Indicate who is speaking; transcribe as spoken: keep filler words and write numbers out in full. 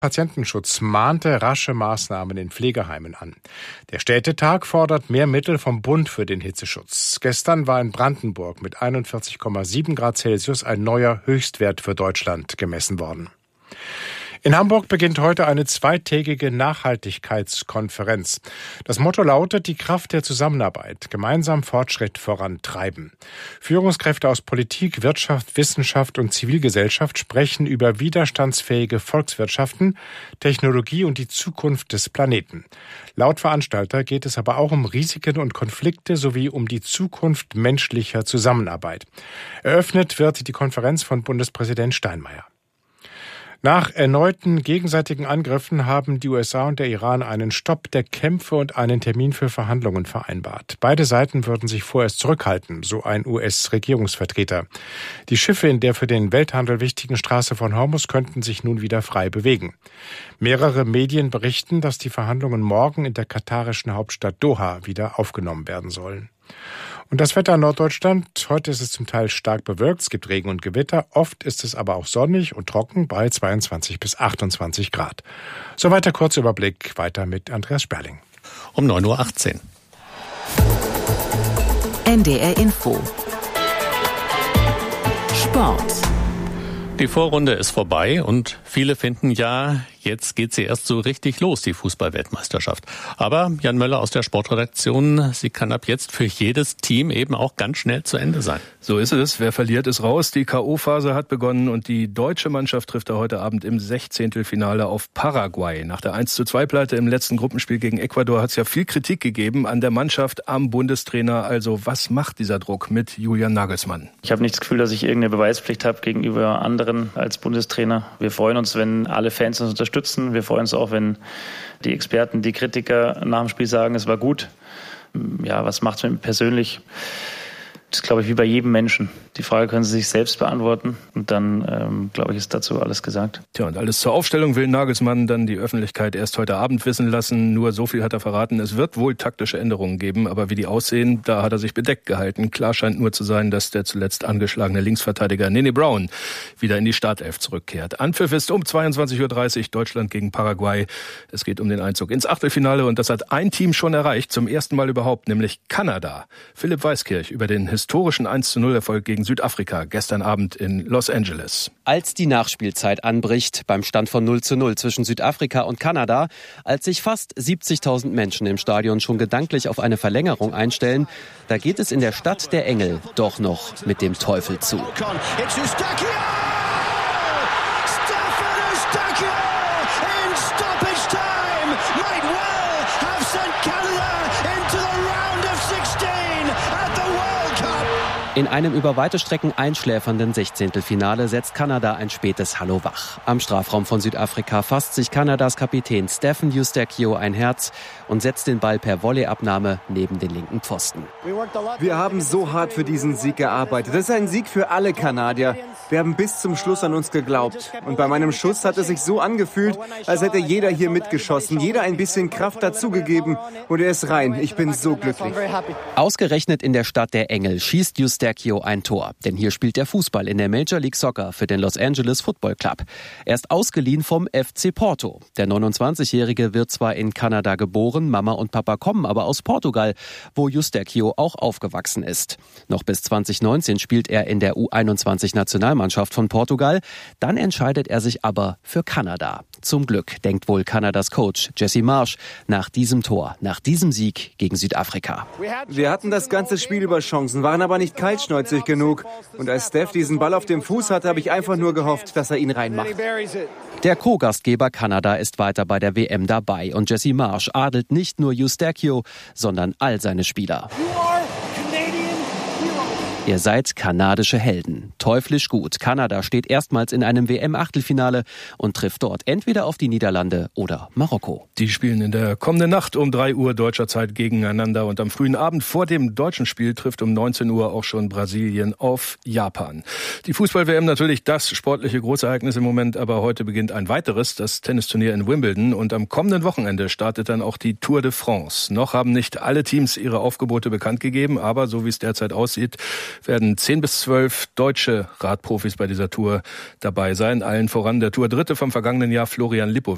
Speaker 1: Patientenschutz mahnte rasche Maßnahmen in Pflegeheimen an. Der Städtetag fordert mehr Mittel vom Bund für den Hitzeschutz. Gestern war in Brandenburg mit einundvierzig Komma sieben Grad Celsius ein neuer Höchstwert für Deutschland gemessen worden. In Hamburg beginnt heute eine zweitägige Nachhaltigkeitskonferenz. Das Motto lautet: die Kraft der Zusammenarbeit, gemeinsam Fortschritt vorantreiben. Führungskräfte aus Politik, Wirtschaft, Wissenschaft und Zivilgesellschaft sprechen über widerstandsfähige Volkswirtschaften, Technologie und die Zukunft des Planeten. Laut Veranstalter geht es aber auch um Risiken und Konflikte sowie um die Zukunft menschlicher Zusammenarbeit. Eröffnet wird die Konferenz von Bundespräsident Steinmeier. Nach erneuten gegenseitigen Angriffen haben die U S A und der Iran einen Stopp der Kämpfe und einen Termin für Verhandlungen vereinbart. Beide Seiten würden sich vorerst zurückhalten, so ein U S-Regierungsvertreter. Die Schiffe in der für den Welthandel wichtigen Straße von Hormuz könnten sich nun wieder frei bewegen. Mehrere Medien berichten, dass die Verhandlungen morgen in der katarischen Hauptstadt Doha wieder aufgenommen werden sollen. Und das Wetter in Norddeutschland: heute ist es zum Teil stark bewölkt, es gibt Regen und Gewitter, oft ist es aber auch sonnig und trocken bei zweiundzwanzig bis achtundzwanzig Grad. Soweit der kurze Überblick, weiter mit Andreas Sperling.
Speaker 2: Um neun Uhr achtzehn.
Speaker 3: N D R Info. Sport.
Speaker 2: Die Vorrunde ist vorbei und viele finden ja, jetzt geht sie erst so richtig los, die Fußball-Weltmeisterschaft. Aber Jan Möller aus der Sportredaktion, sie kann ab jetzt für jedes Team eben auch ganz schnell zu Ende sein.
Speaker 4: So ist es. Wer verliert, ist raus. Die K O-Phase hat begonnen und die deutsche Mannschaft trifft da heute Abend im Sechzehntelfinale auf Paraguay. Nach der eins zu zwei Pleite im letzten Gruppenspiel gegen Ecuador hat es ja viel Kritik gegeben an der Mannschaft, am Bundestrainer. Also was macht dieser Druck mit Julian Nagelsmann?
Speaker 5: Ich habe nicht das Gefühl, dass ich irgendeine Beweispflicht habe gegenüber anderen als Bundestrainer. Wir freuen uns, wenn alle Fans uns unterstützen. Wir freuen uns auch, wenn die Experten, die Kritiker nach dem Spiel sagen, es war gut. Ja, was macht es mit mir persönlich? Das ist, glaube ich, wie bei jedem Menschen. Die Frage können Sie sich selbst beantworten und dann, ähm, glaube ich, ist dazu alles gesagt.
Speaker 4: Tja, und alles zur Aufstellung will Nagelsmann dann die Öffentlichkeit erst heute Abend wissen lassen. Nur so viel hat er verraten. Es wird wohl taktische Änderungen geben, aber wie die aussehen, da hat er sich bedeckt gehalten. Klar scheint nur zu sein, dass der zuletzt angeschlagene Linksverteidiger Nene Brown wieder in die Startelf zurückkehrt. Anpfiff ist um zweiundzwanzig Uhr dreißig, Deutschland gegen Paraguay. Es geht um den Einzug ins Achtelfinale und das hat ein Team schon erreicht, zum ersten Mal überhaupt, nämlich Kanada. Philipp Weiskirch über den historischen eins zu null Erfolg gegen Südafrika gestern Abend in Los Angeles.
Speaker 6: Als die Nachspielzeit anbricht, beim Stand von null zu null zwischen Südafrika und Kanada, als sich fast siebzigtausend Menschen im Stadion schon gedanklich auf eine Verlängerung einstellen, da geht es in der Stadt der Engel doch noch mit dem Teufel zu. In einem über weite Strecken einschläfernden Sechzehntelfinale setzt Kanada ein spätes Hallo wach. Am Strafraum von Südafrika fasst sich Kanadas Kapitän Stephen Eustáquio ein Herz und setzt den Ball per Volleyabnahme neben den linken Pfosten.
Speaker 7: Wir haben so hart für diesen Sieg gearbeitet. Das ist ein Sieg für alle Kanadier. Wir haben bis zum Schluss an uns geglaubt. Und bei meinem Schuss hat es sich so angefühlt, als hätte jeder hier mitgeschossen, jeder ein bisschen Kraft dazugegeben. Und er ist rein. Ich bin so glücklich.
Speaker 6: Ausgerechnet in der Stadt der Engel schießt Eustáquio ein Tor. Denn hier spielt der Fußball in der Major League Soccer für den Los Angeles Football Club. Er ist ausgeliehen vom F C Porto. Der neunundzwanzigjährige wird zwar in Kanada geboren, Mama und Papa kommen aber aus Portugal, wo Eustáquio auch aufgewachsen ist. Noch bis zwanzig neunzehn spielt er in der U einundzwanzig-Nationalmannschaft von Portugal. Dann entscheidet er sich aber für Kanada. Zum Glück, denkt wohl Kanadas Coach Jesse Marsch nach diesem Tor, nach diesem Sieg gegen Südafrika.
Speaker 7: Wir hatten das ganze Spiel über Chancen, waren aber nicht kaltschnäuzig genug. Und als Steph diesen Ball auf dem Fuß hatte, habe ich einfach nur gehofft, dass er ihn reinmacht.
Speaker 6: Der Co-Gastgeber Kanada ist weiter bei der W M dabei und Jesse Marsch adelt nicht nur Eustáquio, sondern all seine Spieler. Ihr seid kanadische Helden. Teuflisch gut. Kanada steht erstmals in einem W M-Achtelfinale und trifft dort entweder auf die Niederlande oder Marokko.
Speaker 4: Die spielen in der kommenden Nacht um drei Uhr deutscher Zeit gegeneinander und am frühen Abend vor dem deutschen Spiel trifft um neunzehn Uhr auch schon Brasilien auf Japan. Die Fußball-W M natürlich das sportliche Großereignis im Moment, aber heute beginnt ein weiteres, das Tennisturnier in Wimbledon und am kommenden Wochenende startet dann auch die Tour de France. Noch haben nicht alle Teams ihre Aufgebote bekannt gegeben, aber so wie es derzeit aussieht, werden zehn bis zwölf deutsche Radprofis bei dieser Tour dabei sein. Allen voran der Tour-Dritte vom vergangenen Jahr, Florian Lippo.